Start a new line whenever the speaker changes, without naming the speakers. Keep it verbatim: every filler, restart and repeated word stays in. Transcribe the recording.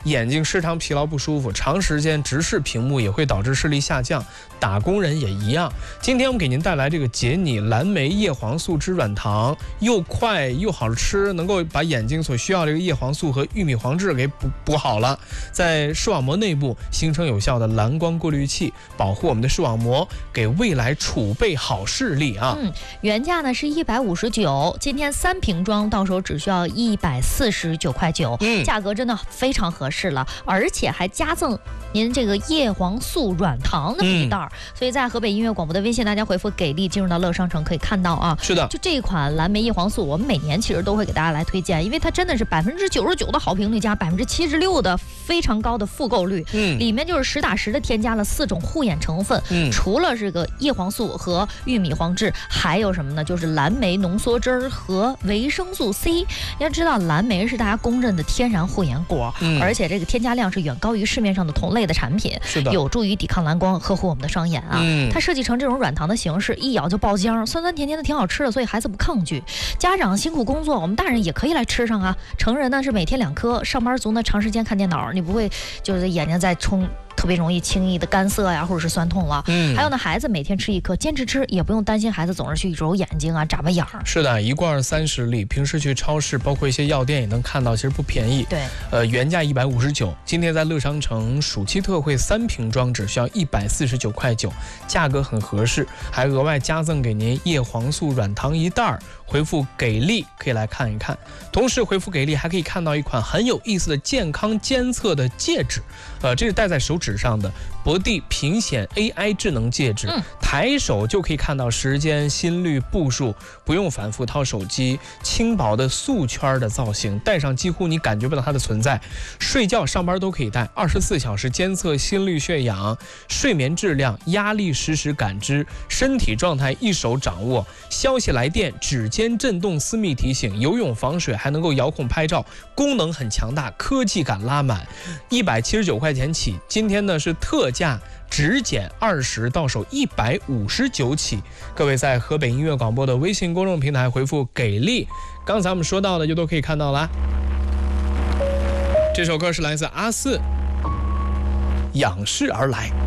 眼睛时常疲劳不舒服，长时间直视屏幕也会导致视力下降，打工人也一样。今天我们给您带来这个杰尼蓝莓叶黄素之软糖，又快又好吃，能够把眼睛所需要这个叶黄素和玉米黄质给补补好了，在视网膜内部形成有效的蓝光过滤器，保护我们的视网膜，给未来储备好视力啊。
嗯，原价呢是一百五十九，今天三瓶装到手只需要一百四十九块九，嗯，价格真的非常合适了，而且还加赠您这个叶黄素软糖的一袋、嗯、所以在河北音乐广播的微信，大家回复给力进入到乐商城可以看到啊。
是的，
就这一款蓝莓叶黄素，我们每年其实都会给大家来推荐，因为它真的是百分之九十九的好评率加百分之七十六的非常高的复购率，嗯，里面就是实打实的添加了四种护眼成分，嗯，除了这个叶黄素和玉米黄质，还有什么呢？就是蓝莓浓缩汁儿和维生素 C。要知道蓝莓是大家公认的天然护眼果，嗯，而且这个添加量是远高于市面上的同类的产品，
是的，
有助于抵抗蓝光，呵护我们的双眼啊。嗯，它设计成这种软糖的形式，一咬就爆浆，酸酸甜甜的，挺好吃的，所以孩子不抗拒。家长辛苦工作，我们大人也可以来吃上啊。成人呢是每天两颗，上班族呢长时间看电脑，你不会就是眼睛在冲。特别容易轻易的干涩呀，或者是酸痛了。嗯，还有呢，孩子每天吃一颗，坚持吃，也不用担心孩子总是去揉眼睛啊、眨巴眼儿。
是的，一罐三十粒，平时去超市，包括一些药店也能看到，其实不便宜。
对，
呃，原价一百五十九，今天在乐商城暑期特惠三瓶装只需要一百四十九块九，价格很合适，还额外加赠给您叶黄素软糖一袋儿。回复给力可以来看一看，同时回复给力还可以看到一款很有意思的健康监测的戒指，呃，这是戴在手指上的博蒂屏显 A I 智能戒指，嗯，抬手就可以看到时间、心率、步数，不用反复掏手机，轻薄的素圈的造型，戴上几乎你感觉不到它的存在。睡觉、上班都可以戴，二十四小时监测心率、血氧、睡眠质量、压力实时感知，身体状态一手掌握，消息来电、指尖震动私密提醒，游泳防水，还能够遥控拍照，功能很强大，科技感拉满，一百七十九块钱起。今天呢是特价，只减二十，到手一百五十九起。各位在河北音乐广播的微信公众平台回复给力，刚才我们说到的就都可以看到了。这首歌是来自阿四，仰视而来。